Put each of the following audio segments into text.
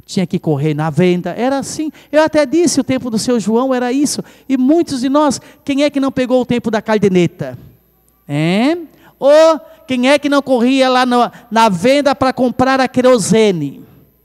tinha que correr na venda, era assim. Eu até disse, o tempo do seu João era isso. E muitos de nós, quem é que não pegou o tempo da caderneta? Ou quem é que não corria lá na venda para comprar a querosene?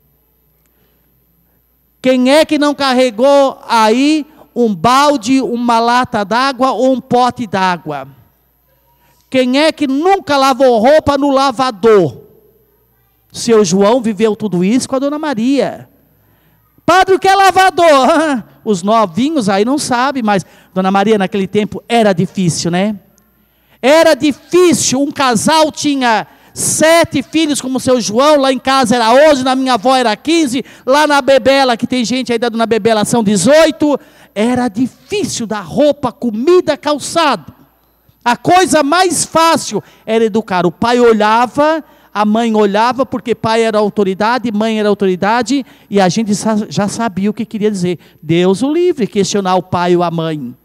Quem é que não carregou aí um balde, uma lata d'água ou um pote d'água? Quem é que nunca lavou roupa no lavador? Seu João viveu tudo isso com a Dona Maria. Padre, o que é lavador? Os novinhos aí não sabem, mas Dona Maria naquele tempo era difícil, né? Era difícil, um casal tinha 7 filhos como seu João, lá em casa era 11, na minha avó era 15, lá na Bebela, que tem gente aí da Dona Bebela, são 18, era difícil dar roupa, comida, calçado. A coisa mais fácil era educar. O pai olhava, a mãe olhava, porque pai era autoridade, mãe era autoridade, e a gente já sabia o que queria dizer. Deus o livre, questionar o pai ou a mãe.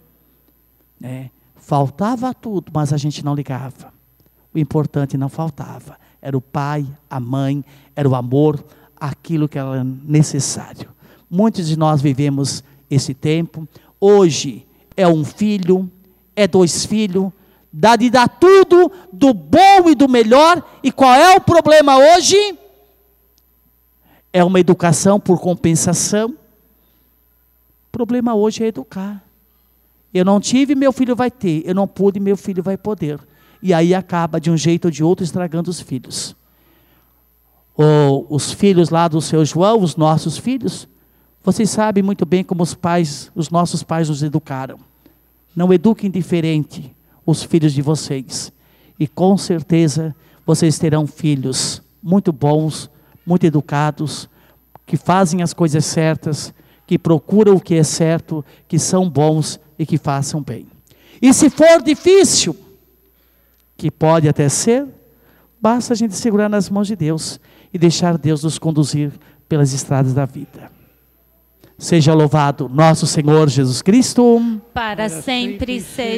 Faltava tudo, mas a gente não ligava. O importante não faltava. Era o pai, a mãe, era o amor, aquilo que era necessário. Muitos de nós vivemos esse tempo. Hoje é um filho, é 2 filhos, dá tudo do bom e do melhor. E qual é o problema hoje? É uma educação por compensação. O problema hoje é educar. Eu não tive, meu filho vai ter. Eu não pude, meu filho vai poder. E aí acaba de um jeito ou de outro estragando os filhos. Ou os filhos lá do seu João, os nossos filhos. Vocês sabem muito bem como os nossos pais nos educaram. Não eduquem diferente os filhos de vocês. E com certeza vocês terão filhos muito bons, muito educados, que fazem as coisas certas, que procuram o que é certo, que são bons e que façam bem. E se for difícil, que pode até ser, basta a gente segurar nas mãos de Deus e deixar Deus nos conduzir pelas estradas da vida. Seja louvado nosso Senhor Jesus Cristo. Para sempre seja.